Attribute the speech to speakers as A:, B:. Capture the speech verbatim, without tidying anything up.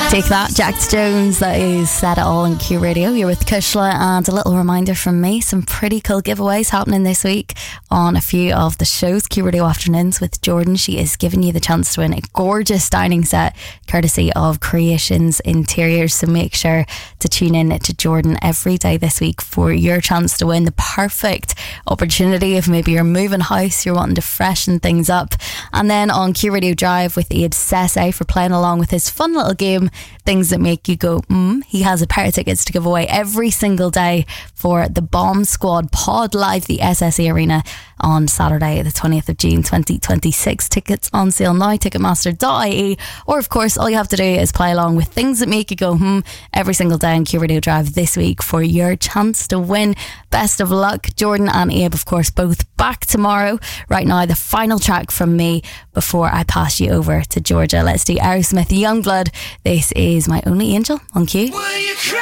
A: Take that, Jax Jones. That is Set It All on Q Radio. You're with Kushla, and a little reminder from me, some pretty cool giveaways happening this week on a few of the shows. Q Radio Afternoons with Jordan. She is giving you the chance to win a gorgeous dining set courtesy of Creations Interiors, so make sure to tune in to Jordan every day this week for your chance to win the perfect opportunity if maybe you're moving house, you're wanting to freshen things up. And then on Q Radio Drive with Abe Sese for playing along with his fun little game, Things That Make You Go mm. He has a pair of tickets to give away every single day for the Bomb Squad Pod live, the S S E Arena on Saturday the twentieth of June twenty twenty-six. Tickets on sale now, ticketmaster dot I E, or of course all you have to do is play along with Things That Make You Go hmm every single day on Q Radio Drive this week for your chance to win. Best of luck. Jordan and Abe, of course, both back tomorrow. Right now, the final track from me before I pass you over to Georgia. Let's do Aerosmith Youngblood. This is My Only Angel on Q.